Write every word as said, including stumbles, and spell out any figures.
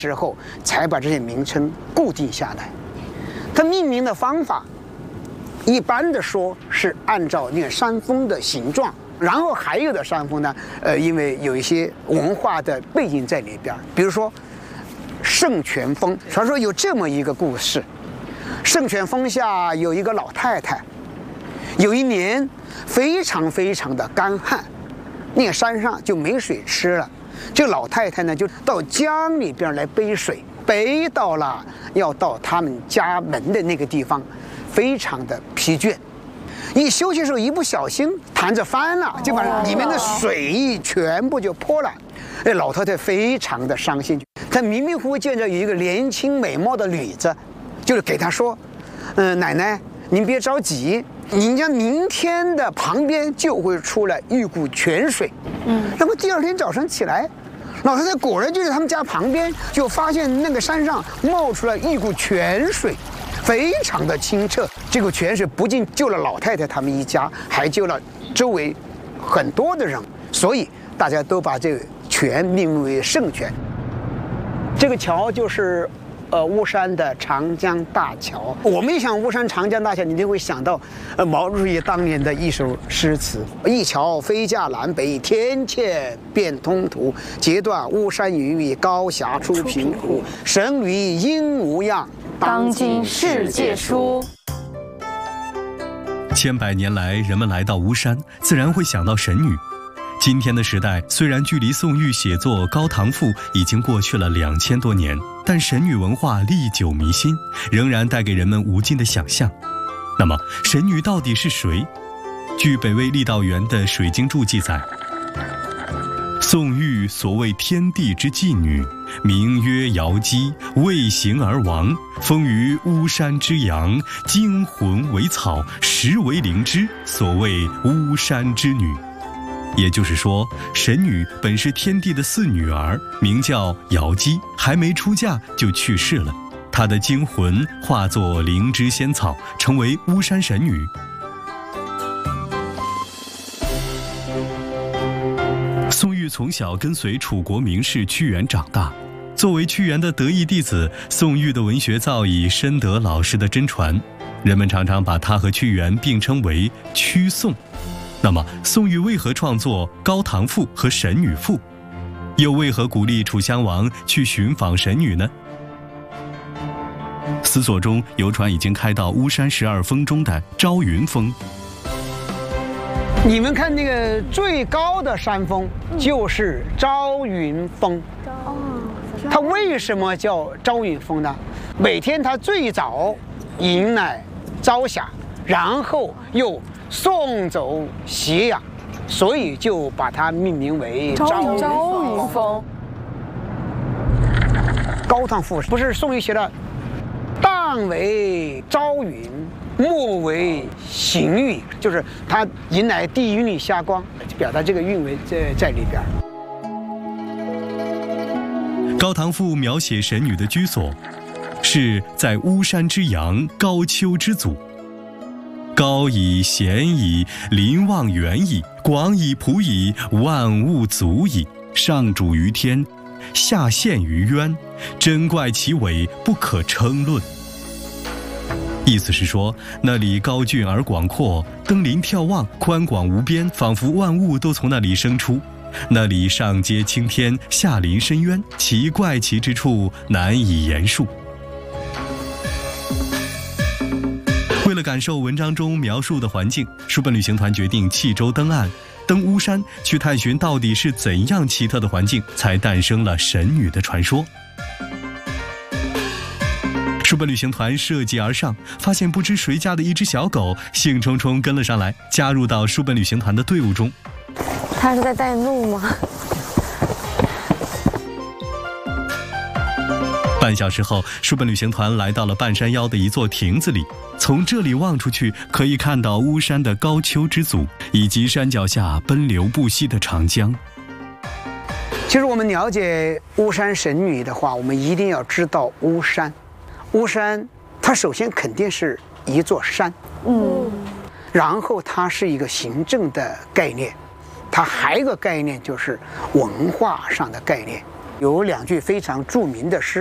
之后才把这些名称固定下来。它命名的方法，一般的说是按照那个山峰的形状，然后还有的山峰呢，呃，因为有一些文化的背景在里边，比如说圣泉峰，传说有这么一个故事：圣泉峰下有一个老太太，有一年非常非常的干旱，那个山上就没水吃了。这个老太太呢，就到江里边来背水，背到了要到他们家门的那个地方，非常的疲倦。一休息的时候，一不小心弹着翻了，就把里面的水全部就泼了。哎，老太太非常的伤心。她迷迷糊糊见着有一个年轻美貌的女子，就是给她说：“嗯、呃，奶奶，您别着急，您家明天的旁边就会出来一股泉水。”嗯，那么第二天早上起来，老太太果然就在他们家旁边，就发现那个山上冒出来一股泉水，非常的清澈。这股泉水不仅救了老太太他们一家，还救了周围很多的人，所以大家都把这个泉命名为圣泉。这个桥就是呃巫山的长江大桥。我们一想巫山长江大桥，你就会想到呃毛主席当年的一首诗词：一桥飞架南北，天堑变通途。截断巫山云雨，高峡出平湖。神女应无恙， 当今世界书。 千百年来，人们来到巫山，自然会想到神女。今天的时代，虽然距离宋玉写作《高唐赋》已经过去了两千多年，但神女文化历久弥新，仍然带给人们无尽的想象。那么，神女到底是谁？据北魏郦道元的《水经注》记载，宋玉所谓天地之妓女，名曰瑶姬，未行而亡，封于巫山之阳，精魂为草，实为灵芝，所谓巫山之女。也就是说，神女本是天帝的四女儿，名叫瑶姬，还没出嫁就去世了。她的精魂化作灵芝仙草，成为巫山神女。宋玉从小跟随楚国名士屈原长大，作为屈原的得意弟子，宋玉的文学造诣深得老师的真传，人们常常把他和屈原并称为屈宋。那么，宋玉为何创作《高唐赋》和《神女赋》？又为何鼓励楚襄王去寻访神女呢？思索中，游船已经开到巫山十二峰中的朝云峰。 你们看那个最高的山峰就是朝云峰。哦，它为什么叫朝云峰呢？每天它最早迎来朝霞，然后又送走斜阳，所以就把它命名为朝云峰。高唐赋不是宋玉写的“旦为朝云，暮为行云”，就是它迎来第一缕霞光，就表达这个韵味在在里边。 高唐赋描写神女的居所，是在巫山之阳，高丘之祖。高矣，咸矣，林望远矣，广矣，普矣，万物足矣。上主于天，下陷于渊，珍怪其伟，不可称论。意思是说，那里高峻而广阔，登临眺望，宽广无边，仿佛万物都从那里生出。那里上接青天，下临深渊，其怪奇之处难以言述。为了感受文章中描述的环境，书本旅行团决定弃舟登岸，登巫山，去探寻到底是怎样奇特的环境，才诞生了神女的传说。书本旅行团涉级而上，发现不知谁家的一只小狗兴冲冲跟了上来，加入到书本旅行团的队伍中。 它是在带路吗？ 半小时后，书本旅行团来到了半山腰的一座亭子里。从这里望出去，可以看到巫山的高丘之祖，以及山脚下奔流不息的长江。 其实我们了解巫山神女的话，我们一定要知道巫山。巫山它首先肯定是一座山，嗯，然后它是一个行政的概念，它还有一个概念就是文化上的概念。 有两句非常著名的诗。